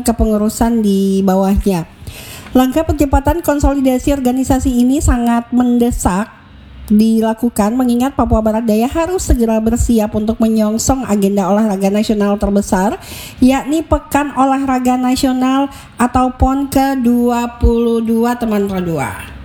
kepengurusan di bawahnya. Langkah percepatan konsolidasi organisasi ini sangat mendesak dilakukan mengingat Papua Barat Daya harus segera bersiap untuk menyongsong agenda olahraga nasional terbesar, yakni Pekan Olahraga Nasional atau PON ke-22 teman-teman.